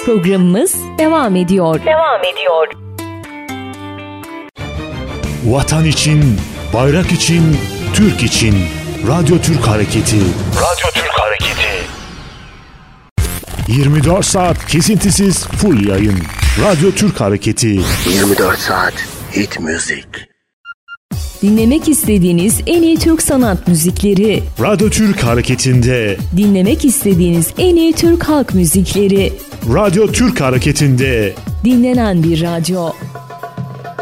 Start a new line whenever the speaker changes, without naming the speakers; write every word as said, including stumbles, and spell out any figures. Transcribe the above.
Programımız devam ediyor.
Devam ediyor.
Vatan için, bayrak için, Türk için. Radyo Türk Hareketi. Radyo Türk Hareketi. yirmi dört saat kesintisiz full yayın. Radyo Türk Hareketi.
yirmi dört saat hit müzik.
Dinlemek istediğiniz en iyi Türk sanat müzikleri.
Radyo Türk Hareketi'nde.
Dinlemek istediğiniz en iyi Türk halk müzikleri.
Radyo Türk Hareketi'nde.
Dinlenen bir radyo.